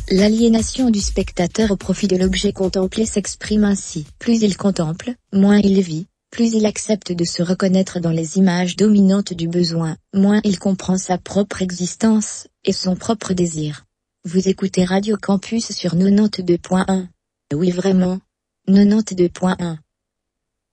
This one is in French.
L'aliénation du spectateur au profit de l'objet contemplé s'exprime ainsi. Plus il contemple, moins il vit, plus il accepte de se reconnaître dans les images dominantes du besoin, moins il comprend sa propre existence, et son propre désir. Vous écoutez Radio Campus sur 92.1. Oui vraiment. 92.1.